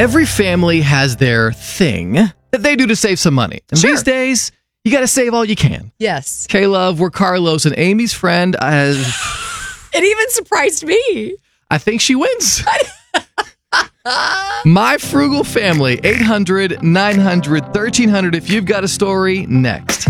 Every family has their thing that they do to save some money. And Sure. these days, you got to save all you can. Yes. K-Love, we're Carlos and Amy's friend. It even surprised me. I think she wins. My Frugal Family, 800-900-1300 if you've got a story, next.